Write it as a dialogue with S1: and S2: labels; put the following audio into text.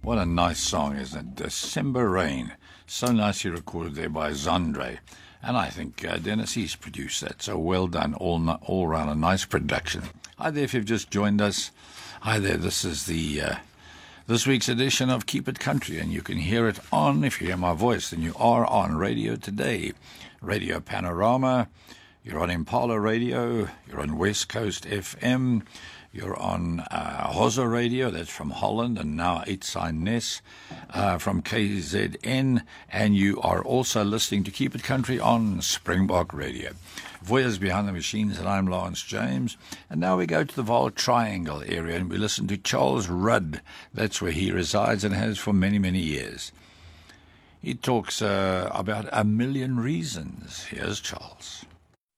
S1: What a nice song, isn't it? December Rain. So nicely recorded there by Zandre. And I think Dennis, he's produced that. So well done, all round a nice production. Hi there, if you've just joined us. Hi there, this is this week's edition of Keep It Country, and you can hear it on, if you hear my voice, then you are on Radio Today, Radio Panorama, you're on Impala Radio, you're on West Coast FM, you're on Hoza Radio, that's from Holland, and now Uitsignes from KZN, and you are also listening to Keep It Country on Springbok Radio. Voyeurs behind the machines, and I'm Lawrence James. And now we go to the Vaal Triangle area, and we listen to Charles Rudd. That's where he resides and has for many, many years. He talks about a million reasons. Here's Charles.